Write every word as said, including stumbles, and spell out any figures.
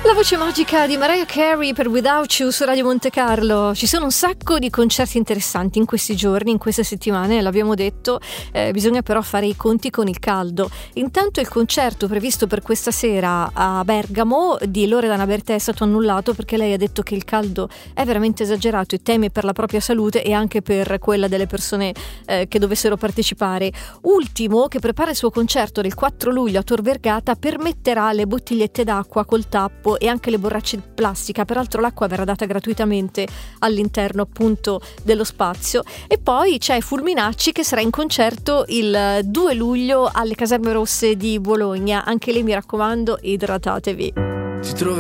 La voce magica di Mariah Carey per Without You su Radio Monte Carlo. Ci sono un sacco di concerti interessanti in questi giorni, in queste settimane, l'abbiamo detto, eh, bisogna però fare i conti con il caldo. Intanto il concerto previsto per questa sera a Bergamo di Loredana Bertè è stato annullato perché lei ha detto che il caldo è veramente esagerato e teme per la propria salute e anche per quella delle persone eh, che dovessero partecipare. Ultimo, che prepara il suo concerto del quattro luglio a Tor Vergata, permetterà le bottigliette d'acqua col tappo e anche le borracce di plastica. Peraltro l'acqua verrà data gratuitamente all'interno appunto dello spazio. E poi c'è Fulminacci che sarà in concerto il due luglio alle Caserme Rosse di Bologna. Anche lì, mi raccomando, idratatevi. Ti trovo